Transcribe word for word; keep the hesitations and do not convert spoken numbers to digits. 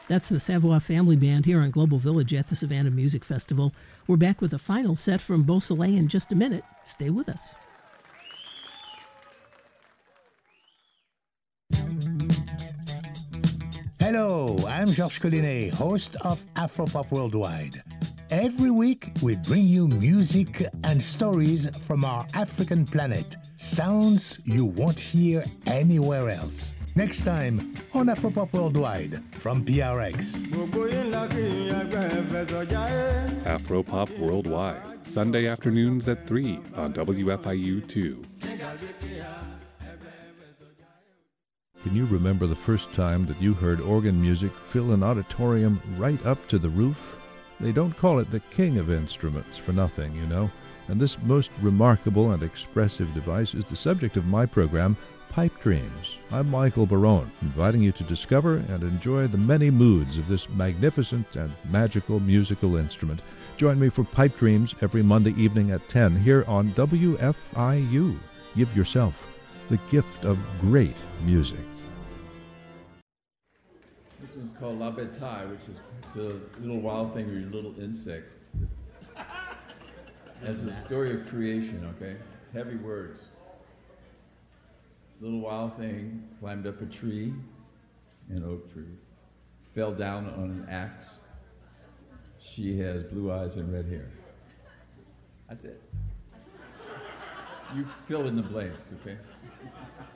That's the Savoie Family Band here on Global Village at the Savannah Music Festival. We're back with a final set from Beausoleil in just a minute. Stay with us. Hello, I'm Georges Collinet, host of Afropop Worldwide. Every week, we bring you music and stories from our African planet, sounds you won't hear anywhere else. Next time on Afropop Worldwide from P R X. Afropop Worldwide, Sunday afternoons at three on W F I U two. Can you remember the first time that you heard organ music fill an auditorium right up to the roof? They don't call it the king of instruments for nothing, you know. And this most remarkable and expressive device is the subject of my program, Pipe Dreams. I'm Michael Barone, inviting you to discover and enjoy the many moods of this magnificent and magical musical instrument. Join me for Pipe Dreams every Monday evening at ten here on W F I U. Give yourself the gift of great music. This one's called La Bataille, which is the little wild thing or your little insect. It's the story of creation, okay? It's heavy words. This little wild thing climbed up a tree, an oak tree, fell down on an axe. She has blue eyes and red hair. That's it. You fill in the blanks, okay?